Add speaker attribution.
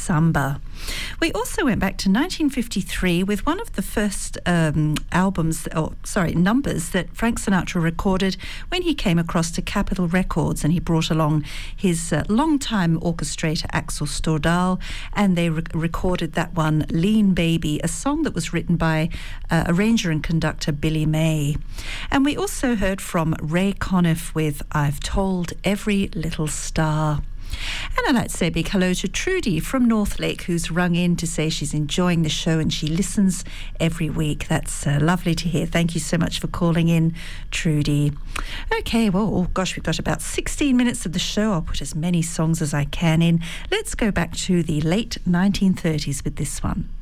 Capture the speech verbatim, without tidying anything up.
Speaker 1: Samba. We also went back to nineteen fifty-three with one of the first um, albums, or sorry, numbers that Frank Sinatra recorded when he came across to Capitol Records, and he brought along his uh, longtime orchestrator Axel Stordahl, and they re- recorded that one, Lean Baby, a song that was written by uh, arranger and conductor Billy May. And we also heard from Ray Conniff with I've Told Every Little Star. And I'd like to say a big hello to Trudy from Northlake, who's rung in to say she's enjoying the show and she listens every week. That's uh, lovely to hear. Thank you so much for calling in, Trudy. Okay, well, oh gosh, we've got about sixteen minutes of the show. I'll put as many songs as I can in. Let's go back to the late nineteen thirties with this one.